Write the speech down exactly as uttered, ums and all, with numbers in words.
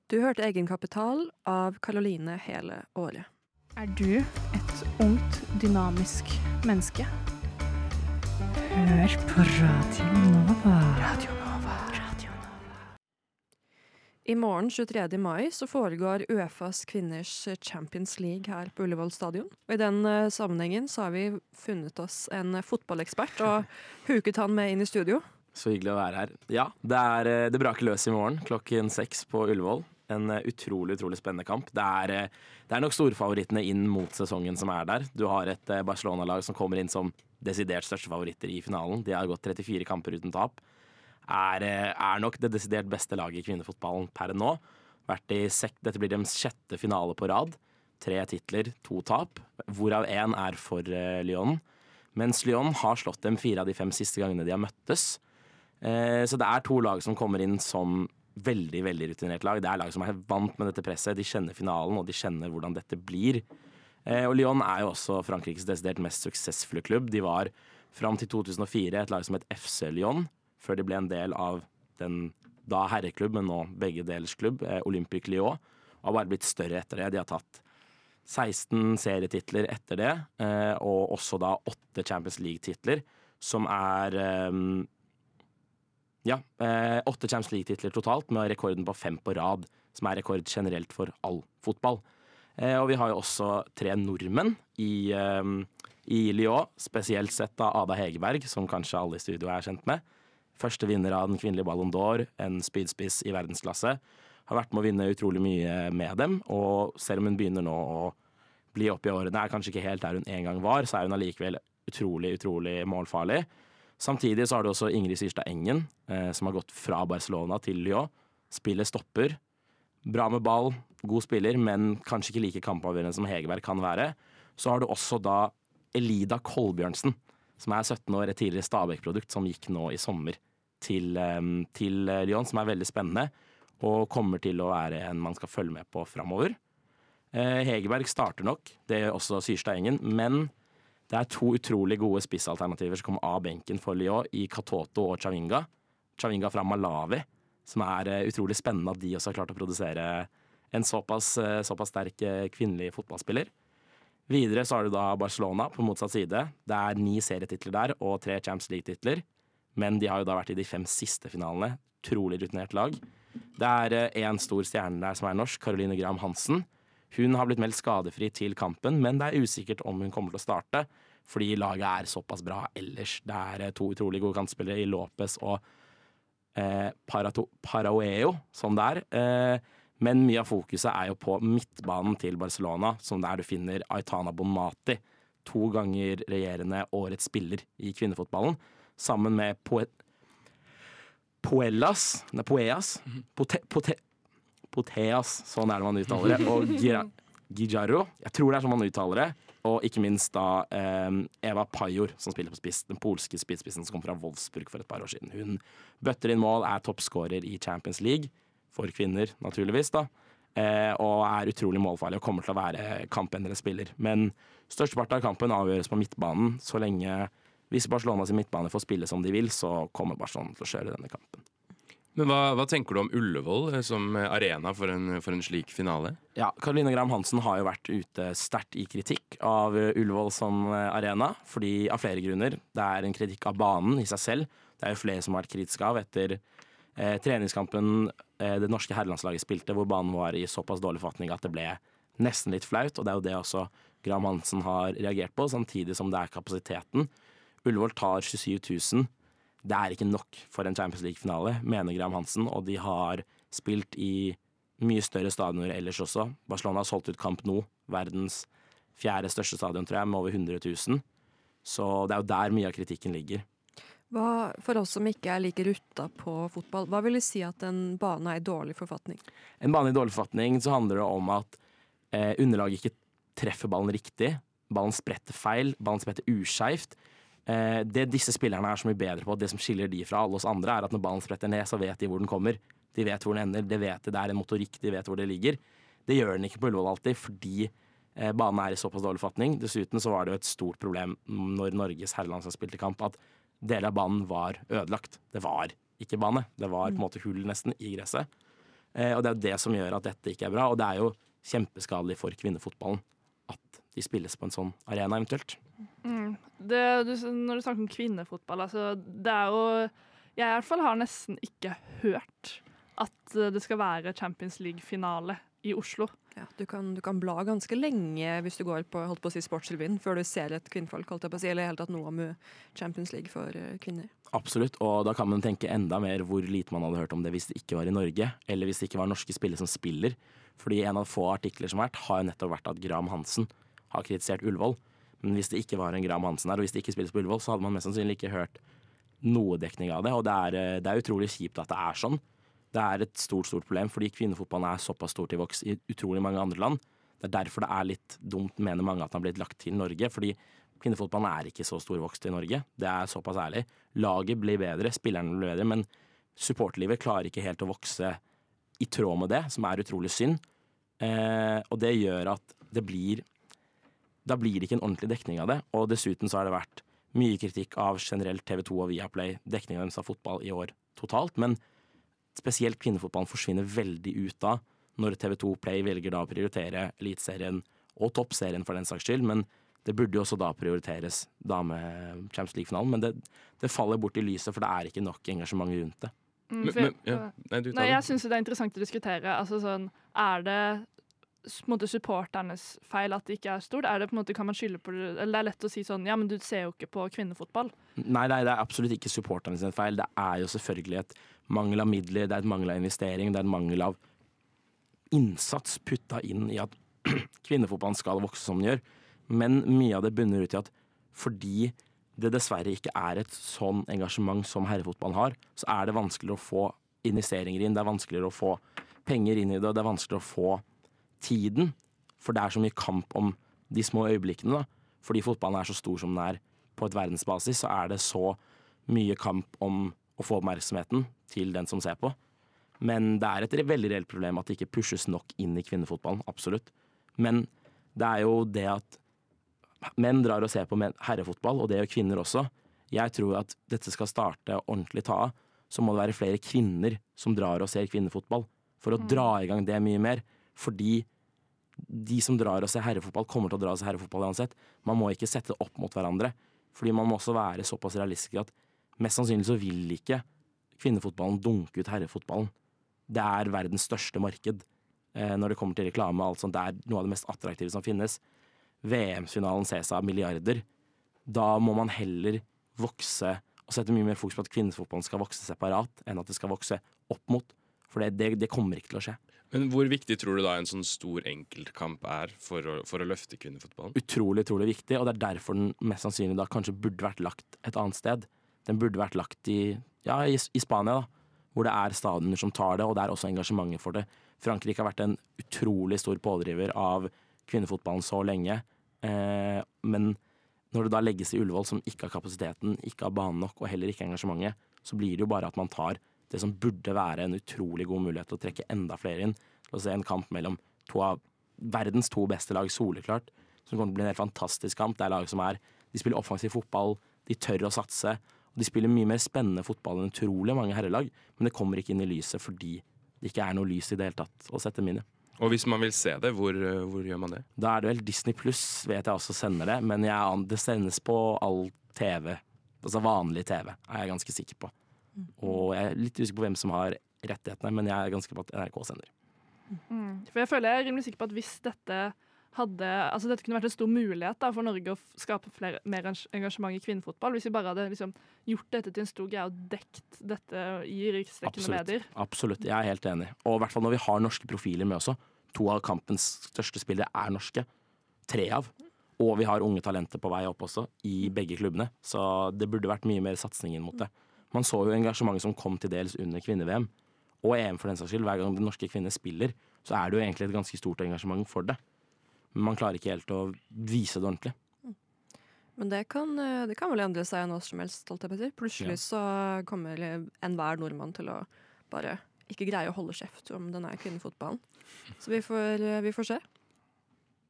Du hørte Egenkapital av Karoline hele året. Er du et ungt, dynamisk menneske? Hør på Radio Nova. Radio Nova. Radio Nova. I morgen tjuetredje mai så foregår UEFAs kvinners Champions League her på Ullevål stadion. Og i den uh, sammenhengen så har vi funnet oss en fotballekspert og huket han med inn i studio. Så hyggelig å være her. Ja, det, er, det braker løs i morgen klokken seks på Ullevål. En utrolig, utrolig spennende kamp. Det er, det er nok storfavorittene inn mot sesongen som er der. Du har et Barcelona-lag som kommer inn som desidert største favoritter i finalen. De har gått trettifire kamper uten tap. Er, er nok det desidert beste laget i kvinnefotballen per nå. Vært i sek- Dette blir deres sjette finale på rad. Tre titler, to tap, hvorav én er for Lyon. Mens Lyon har slått dem fire av de fem siste gangene de har møttes. Så det er to lag som kommer inn som veldig, veldig rutinert lag. Det er lag som er vant med dette presset. De kjenner finalen, og de kjenner hvordan dette blir. Og Lyon er jo også Frankrikes desidert mest suksessfulle klubb. De var fram til to tusen og fire et lag som het F C Lyon, før de ble en del av den da herreklubb, men nå begge delers klubb, Olympique Lyon, og har bare blitt større etter det. De har tatt seksten serietitler etter det, og også da åtte Champions League-titler, som er Ja, eh, åtte Champions League-titler totalt, med rekorden på fem på rad, som er rekord generelt for all fotball. Eh, og vi har jo også tre nordmenn i, eh, i Lyon, spesielt sett av Ada Hegerberg, som kanskje alle i studio er kjent med. Første vinner av den kvinnelige Ballon d'Or, en spydspiss i verdensklasse. Har vært med å vinne utrolig mye med dem, og selv om hun begynner nå å bli opp i årene, er kanskje ikke helt der hun en gang var, så er hun allikevel utrolig, utrolig målfarlig. Samtidig så har du også Ingrid Syrstad Engen, eh, som har gått fra Barcelona til Lyon. Spiller stopper. Bra med ball, god spiller, men kanskje ikke like kampavgjørende som Hegerberg kan være. Så har du også da Elida Kolbjørnsen, som er sytten år, et tidligere Stabæk-produkt, som gikk nå i sommer til, eh, til Lyon, som er veldig spennende, og kommer til å være en man skal følge med på fremover. Eh, Hegerberg starter nok, det er også Syrstad Engen, men det er to utrolig gode spissalternativer som kommer av benken for Lyon i Katoto og Chavinga. Chavinga fra Malawi, som er utrolig spennende at de også har klart å produsere en såpass, såpass sterk kvinnelig fotballspiller. Videre så har du da Barcelona på motsatt side. Det er ni serietitler der og tre Champions League-titler. Men de har jo da vært i de fem siste finalene. Utrolig rutinert lag. Det er en stor stjerne der som er norsk, Caroline Graham Hansen. Hun har blitt meldt skadefri til kampen, men det er usikkert om hun kommer til å starte, fordi laget er såpass bra ellers. Det er to utrolig gode kantspillere i Lopez og eh, Parato, Paraueo, som det er. Eh, men mye av fokuset er jo på midtbanen til Barcelona, som der du finner Aitana Bonmati, to ganger regjerende årets spiller i kvinnefotballen, sammen med Poet, Poelas, nei, Poeas, Pote, Pote, Poteas, sånn er det man uttaler det, og Gijarro, jeg tror det er sånn man uttaler det, og ikke minst da eh, Eva Pajor, som spiller på spiss, den polske spissspissen som kom fra Wolfsburg for et par år siden. Hun bøtter inn mål, er toppskårer i Champions League, for kvinner naturligvis da, eh, og er utrolig målfarlig og kommer til å være kampendrende spiller. Men størsteparten av kampen avgjøres på midtbanen, så lenge hvis Barcelona sin midtbane får spille som de vil, så kommer Barcelona til å kjøre denne kampen. Men hva, hva tenker du om Ullevål som arena for en, for en slik finale? Ja, Caroline Graham Hansen har jo vært ute sterkt i kritikk av Ullevål som arena, fordi av flere grunner. Det er en kritikk av banen i seg selv. Det er jo flere som har vært kritiske av etter eh, treningskampen eh, det norske herrelandslaget spilte, hvor banen var i såpass dårlig fatning at det ble nesten litt flaut, og det er jo det også Graham Hansen har reagert på, samtidig som det er kapasiteten. Ullevål tar tjuesju tusen. Det er ikke nok for en Champions League-finale, mener Graham Hansen, og de har spilt i mye større stadioner ellers også. Barcelona har solgt ut Camp Nou, verdens fjerde største stadion, tror jeg, med over hundre tusen. Så det er jo der mye av kritikken ligger. Hva, for oss som ikke er like rutta på fotball, hva vil du si at en bane er i dårlig forfatning? En bane i dårlig forfatning så handler det om at eh, underlaget ikke treffer ballen riktig. Ballen spretter feil, ballen spretter uskjevt. Eh, det disse spillerne er så mye bedre på, det som skiller de fra alle oss andre, er at når ballen spretter ned, så vet de hvor den kommer. De vet hvor den ender, de vet det, det er en motorikk, de vet hvor det ligger. Det gjør den ikke på Ullevål alltid, fordi eh, banen er i såpass dårlig fatning. Dessuten så var det jo et stort problem når Norges herrelandslag spilte kamp, at deler av banen var ødelagt. Det var ikke bane, det var på en måte hull nesten i gresset. Eh, og det er jo det som gjør at dette ikke er bra, og det er jo kjempeskadelig for kvinnefotballen at de spilles på en sånn arena eventuelt. Mm. Det, du, når du snakker om kvinnefotball, altså, det er jo Jeg i hvert fall har nesten ikke hørt at det skal være Champions League-finale i Oslo. Ja, du, kan, du kan bla ganske lenge hvis du går på, holdt på å si sportstilbyen, før du ser et kvinnfolk, holdt jeg på å si, eller helt tatt noe om Champions League for kvinner. Absolutt, og da kan man tenke enda mer hvor lite man hadde hørt om det hvis det ikke var i Norge, eller hvis det ikke var norske spillere som spiller. Fordi en av få artikler som har vært, har jo nettopp vært at Graham Hansen har kritisert Ullevål. Men hvis det ikke var en Graham Hansen her, og hvis det ikke spilles på Ullevål, så hadde man mest sannsynlig ikke hørt noe dekning av det, og det er, det er utrolig kjipt at det er sånn. Det er et stort, stort problem, fordi kvinnefotballen er såpass stort i voks i utrolig mange andre land. Det er derfor det er litt dumt, mener mange, at den har blitt lagt til Norge, fordi kvinnefotballen er ikke så stor vokst i Norge. Det er såpass ærlig. Laget blir bedre, spillerne blir bedre, men supporterlivet klarer ikke helt å vokse i tråd med det, som er utrolig synd. Eh, og det gjør at det blir Da blir det ikke en ordentlig dekning av det, og dessuten så har det vært mye kritikk av generelt T V to og Viaplay, dekningen deres av fotball i år totalt, men spesielt kvinnefotballen forsvinner veldig ut da, når T V to Play velger da å prioritere Eliteserien og Toppserien for den saks skyld, men det burde jo også da prioriteres dame Champions League-finalen, men det, det faller bort i lyset, for det er ikke nok engasjement rundt det. Mm, Men, for- men, ja. Nei, du tar Nei, det. jeg syns det er interessant å diskutere. Altså, sånn, er det s- på en måte supporternes feil at det ikke er stort? Er det på en måte, kan man skylde på det? Eller det er lett å si sånn, ja, men du ser jo ikke på kvinnefotball. Nei, nei, det er absolutt ikke supporterne sin feil. Det er jo selvfølgelig et mangel av midler, det er et mangel av investering, det er et mangel av innsats putta inn i at kvinnefotballen skal vokse som den gjør. Men mye av det bunner ut i at fordi det dessverre ikke er et sånn engasjement som herrefotballen har, så er det vanskeligere å få investeringer inn, det er vanskeligere å få penger inn i det, og det er vanskeligere å få tiden. For det er så mye kamp om de små øyeblikkene, da. Fordi fotballen er så stor som den er på et verdensbasis, så er det så mye kamp om å få oppmerksomheten til den som ser på. Men det er et re- veldig reelt problem at det ikke pushes nok inn i kvinnefotballen, absolutt. Men det er jo det at menn drar og ser på men- herrefotball, og det gjør kvinner også. Jeg tror at dette skal starte ordentlig ta av, så må det være flere kvinner som drar og ser kvinnefotball, for å dra i gang det mye mer. Fordi de som drar og ser herrefotball, kommer til å dra og se herrefotball uansett. Man må ikke sette det opp mot hverandre, fordi man må også være såpass realistisk at mest sannsynlig så vil ikke kvinnefotballen dunke ut herrefotballen. Det er verdens største marked eh, når det kommer til reklame og alt sånt. Det er noe av det mest attraktive som finnes. V M-finalen ses av milliarder. Da må man heller vokse og sette mye mer fokus på at kvinnefotballen skal vokse separat, enn at det skal vokse opp mot. For det, det, det kommer ikke til å skje. Men hvor viktig tror du da en sånn stor enkeltkamp er for å, for å løfte kvinnefotballen? Utrolig, utrolig viktig, og det er derfor den mest sannsynlig da kanskje burde vært lagt et annet sted. Den burde vært lagt i, ja, i, i Spania, da, hvor det er stadioner som tar det, og det er også engasjementet for det. Frankrike har vært en utrolig stor pådriver av kvinnefotballen så lenge, eh, men når det da legges i Ullevål, som ikke har kapasiteten, ikke har banen nok, og heller ikke engasjementet, så blir det jo bare at man tar det som burde være en utrolig god mulighet til å trekke enda flere inn. Til å se en kamp mellom to av verdens to beste lag, soleklart, som kommer til å bli en helt fantastisk kamp. Det er lag som er, de spiller offensiv fotball, de tør å satse, og de spiller mye mer spennende fotball enn utrolig mange herrelag, men det kommer ikke inn i lyset fordi det ikke er noe lys i det hele tatt å sette dem inn i. Og hvis man vil se det, hvor, hvor gjør man det? Da er det vel Disney Pluss, vet jeg også sender det, men jeg, det sendes på all T V, altså vanlig T V, er jeg ganske sikker på. Og jeg er litt usikker på hvem som har rettighetene, men jeg er ganske på at N R K sender. Mm. For jeg føler jeg er rimelig sikker på at hvis dette hadde, altså dette kunne vært en stor mulighet da, for Norge å f- skape flere, mer ens- engasjement i kvinnefotball, hvis vi bare hadde liksom, gjort dette til en stor greie og dekt dette i riksdekkende Absolutt. medier. Absolutt, jeg er helt enig. Og i hvert fall når vi har norske profiler med også. To av kampens største spillere er norske. Tre av. Og vi har unge talenter på vei opp også, i begge klubbene. Så det burde vært mye mer satsing inn mot det. Man så jo engasjementet som kom til dels under kvinne-V M, og E M for den saks skyld. Hver gang de norske kvinner spiller, så er det jo egentlig et ganske stort engasjement for det. Men man klarer ikke helt å vise det ordentlig. Men det kan, eh, det kan vel endre seg når som helst, holdt jeg på å si. Plutselig Ja. så kommer enhver nordmann til å bare ikke greie å holde kjeft om den her kvinnefotballen. Så vi får, eh, vi får se.